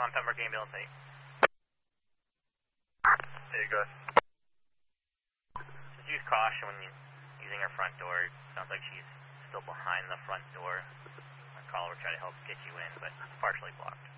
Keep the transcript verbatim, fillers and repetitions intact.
on Pembroke Ambulance eight. There you go. Just use caution when you're using her front door. It sounds like she's still behind the front door. My caller will try to help get you in, but it's partially blocked.